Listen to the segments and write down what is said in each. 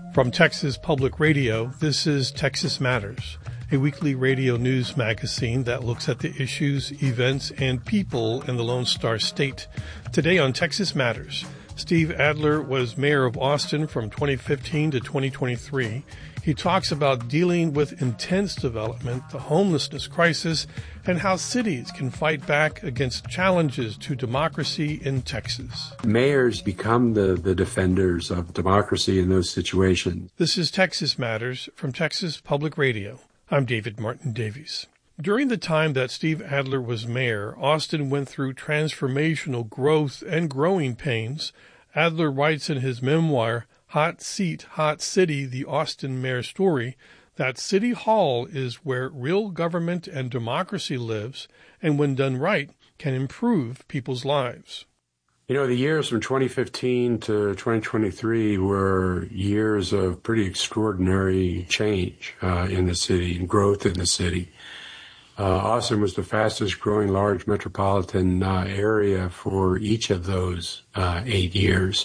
From Texas Public Radio, this is Texas Matters, a weekly radio news magazine that looks at the issues, events, and people in the Lone Star State. Today on Texas Matters, Steve Adler was mayor of Austin from 2015 to 2023. He talks about dealing with intense development, the homelessness crisis, and how cities can fight back against challenges to democracy in Texas. Mayors become the defenders of democracy in those situations. This is Texas Matters from Texas Public Radio. I'm David Martin Davies. During the time that Steve Adler was mayor, Austin went through transformational growth and growing pains. Adler writes in his memoir, Hot Seat, Hot City, The Austin Mayor Story, that City Hall is where real government and democracy lives, and when done right, can improve people's lives. You know, the years from 2015 to 2023 were years of pretty extraordinary change in the city and growth in the city. Austin was the fastest growing large metropolitan area for each of those 8 years.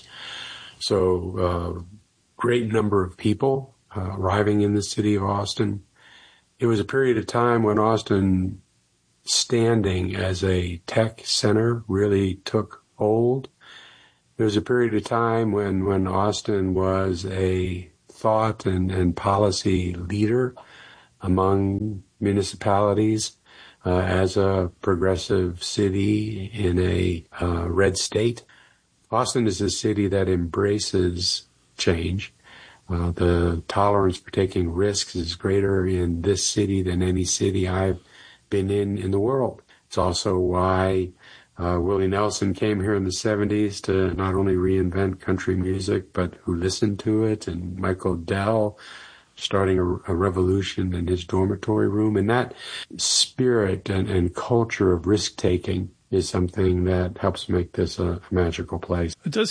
So great number of people arriving in the city of Austin. It was a period of time when Austin standing as a tech center really took hold. There was a period of time when Austin was a thought and policy leader among municipalities as a progressive city in a red state. Austin is a city that embraces change. The tolerance for taking risks is greater in this city than any city I've been in the world. It's also why Willie Nelson came here in the 70s to not only reinvent country music, but who listened to it, and Michael Dell starting a revolution in his dormitory room. And that spirit and culture of risk-taking is something that helps make this a magical place. It does